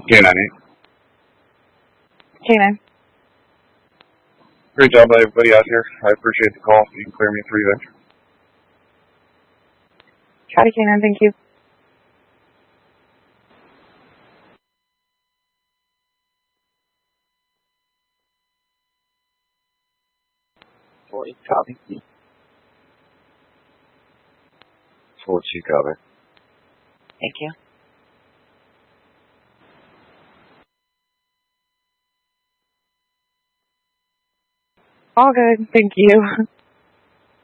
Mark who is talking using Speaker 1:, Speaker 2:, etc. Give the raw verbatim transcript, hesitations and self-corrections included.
Speaker 1: K nine eight.
Speaker 2: K nine.
Speaker 1: Great job by everybody out here. I appreciate the call. You can clear me through there.
Speaker 2: Copy K nine, thank you.
Speaker 3: forty, copy. four two, copy.
Speaker 2: Thank you. All good, thank you.